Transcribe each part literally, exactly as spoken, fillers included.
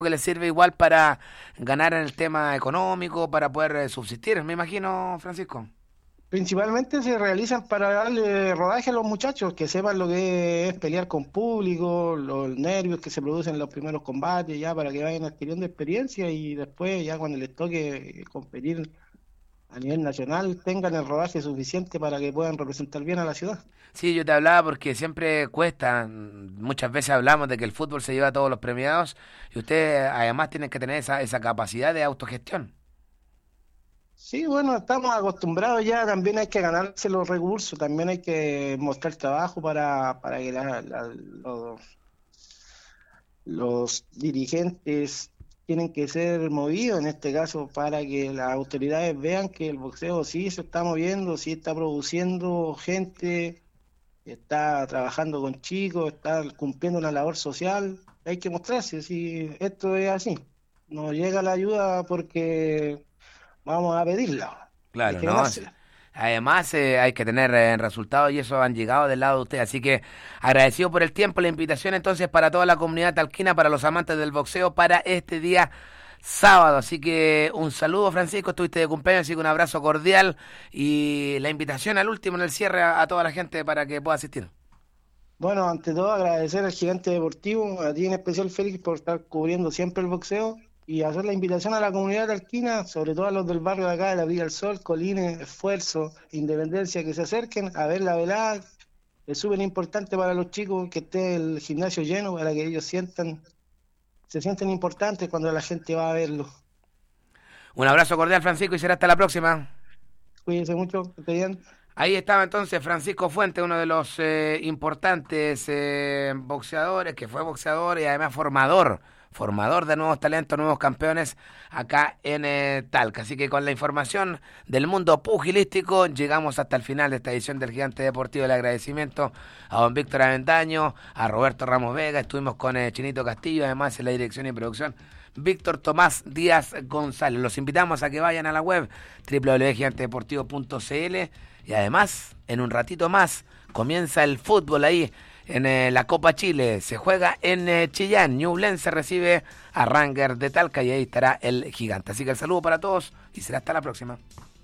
que les sirve igual para ganar en el tema económico, para poder eh, subsistir, me imagino, Francisco. Principalmente se realizan para darle rodaje a los muchachos, que sepan lo que es pelear con público, los nervios que se producen en los primeros combates, ya para que vayan adquiriendo experiencia y después ya cuando les toque competir a nivel nacional tengan el rodaje suficiente para que puedan representar bien a la ciudad. Sí, yo te hablaba porque siempre cuesta, muchas veces hablamos de que el fútbol se lleva a todos los premiados y ustedes además tienen que tener esa, esa capacidad de autogestión. Sí, bueno, estamos acostumbrados ya, también hay que ganarse los recursos, también hay que mostrar trabajo para, para que la- la- los, los dirigentes tienen que ser movidos en este caso para que las autoridades vean que el boxeo sí se está moviendo, sí está produciendo gente, está trabajando con chicos, está cumpliendo una labor social. Hay que mostrarse si esto es así. No llega la ayuda porque vamos a pedirla, hay Claro, que ¿no? Sí. ganársela. Además, eh, hay que tener eh, resultados y eso han llegado del lado de usted. Así que agradecido por el tiempo, la invitación entonces para toda la comunidad talquina, para los amantes del boxeo, para este día sábado. Así que un saludo, Francisco, estuviste de cumpleaños, así que un abrazo cordial y la invitación al último en el cierre a, a toda la gente para que pueda asistir. Bueno, ante todo agradecer al Gigante Deportivo, a ti en especial Félix por estar cubriendo siempre el boxeo y hacer la invitación a la comunidad talquina, sobre todo a los del barrio de acá de la Villa del Sol, Colines, Esfuerzo, Independencia, que se acerquen a ver la velada. Es súper importante para los chicos que esté el gimnasio lleno para que ellos sientan, se sienten importantes cuando la gente va a verlo. Un abrazo cordial, Francisco, y será hasta la próxima. Cuídense mucho, que estén bien. Ahí estaba entonces Francisco Fuente, uno de los eh, importantes eh, boxeadores, que fue boxeador y además formador, formador de nuevos talentos, nuevos campeones acá en eh, Talca. Así que con la información del mundo pugilístico llegamos hasta el final de esta edición del Gigante Deportivo. El agradecimiento a don Víctor Avendaño, a Roberto Ramos Vega, estuvimos con eh, Chinito Castillo, además en la dirección y producción Víctor Tomás Díaz González. Los invitamos a que vayan a la web doble u doble u doble u punto gigante deportivo punto c l y además en un ratito más comienza el fútbol ahí en eh, la Copa Chile. Se juega en eh, Chillán. Ñublense recibe a Rangers de Talca y ahí estará el Gigante. Así que el saludo para todos y será hasta la próxima.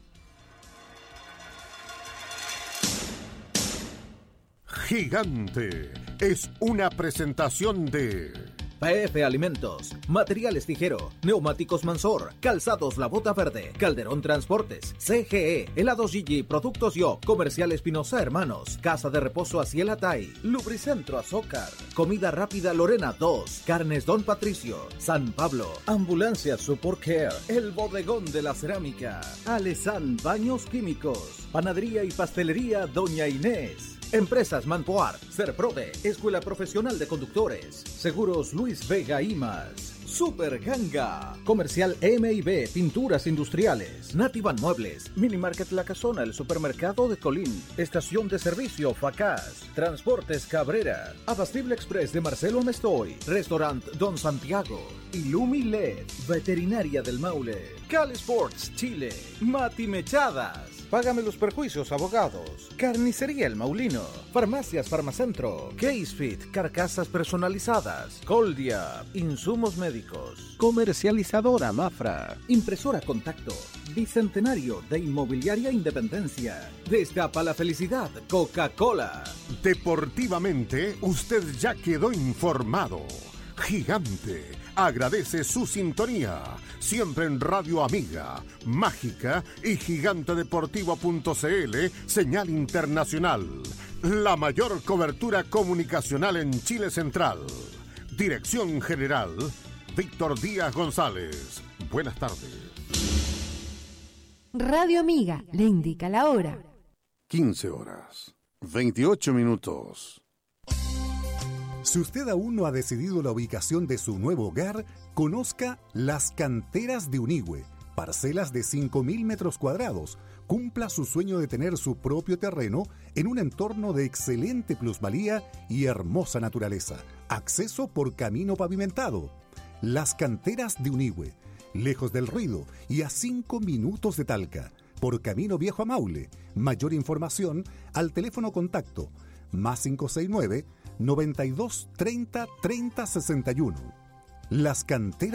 Gigante es una presentación de P F Alimentos, Materiales Ligero, Neumáticos Mansor, Calzados La Bota Verde, Calderón Transportes, C G E, Helados Gigi, Productos Yo, Comercial Espinosa Hermanos, Casa de Reposo Aciel Atay, Lubricentro Azócar, Comida Rápida Lorena dos, Carnes Don Patricio, San Pablo, Ambulancia Support Care, El Bodegón de la Cerámica, Alesan Baños Químicos, Panadería y Pastelería Doña Inés, Empresas Manpoar, Serprove, Escuela Profesional de Conductores, Seguros Luis Vega y más, Super Ganga, Comercial M y B, Pinturas Industriales, Nativan Muebles, Minimarket La Casona, el Supermercado de Colín, Estación de Servicio Facaz, Transportes Cabrera, Abastible Express de Marcelo Amestoy, Restaurant Don Santiago, Ilumi L E D, Veterinaria del Maule, Cal Sports Chile, Mati Mechadas, Págame los perjuicios, abogados. Carnicería El Maulino. Farmacias Farmacentro. Casefit, carcasas personalizadas. Coldia, insumos médicos. Comercializadora Mafra. Impresora Contacto. Bicentenario de Inmobiliaria Independencia. Destapa la felicidad, Coca-Cola. Deportivamente, usted ya quedó informado. Gigante agradece su sintonía, siempre en Radio Amiga, Mágica y gigante deportivo punto c l, señal internacional. La mayor cobertura comunicacional en Chile Central. Dirección General, Víctor Díaz González. Buenas tardes. Radio Amiga le indica la hora. quince horas, veintiocho minutos. Si usted aún no ha decidido la ubicación de su nuevo hogar, conozca Las Canteras de Unigüe, parcelas de cinco mil metros cuadrados. Cumpla su sueño de tener su propio terreno en un entorno de excelente plusvalía y hermosa naturaleza. Acceso por camino pavimentado. Las Canteras de Unigüe, lejos del ruido y a cinco minutos de Talca, por camino viejo a Maule. Mayor información al teléfono contacto más cinco seis nueve, noventa y dos, treinta, treinta, sesenta y uno. Las canteras